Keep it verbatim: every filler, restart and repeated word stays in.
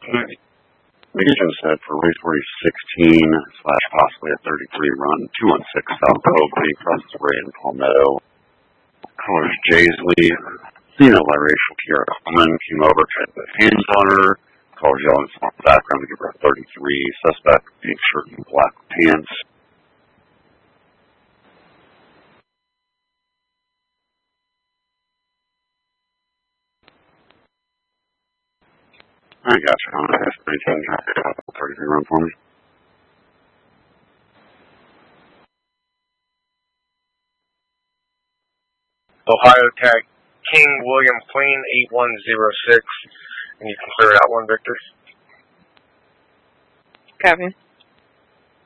Agent said for race forty sixteen slash possibly a thirty-three run, two one six South Oakley, crosses Ray and Palmetto. Colors Jaisley, seen a biracial Kiara Coleman, came over, tried to put hands on her. Colors yelling in the background to give her a thirty-three. Suspect, pink shirt and black pants. I got you. I'm going to have nineteen thirty-three run for me. Ohio tag King William Queen eight one zero six, and you can clear it out one, Victor. Copy.